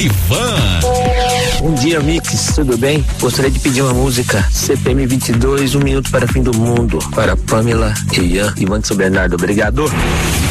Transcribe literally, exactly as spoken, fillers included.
Ivan. Bom dia, Mix, tudo bem? Gostaria de pedir uma música C P M vinte e dois, Um Minuto para o Fim do Mundo, para Pamela e Ian, Ivan de São Bernardo. Obrigado.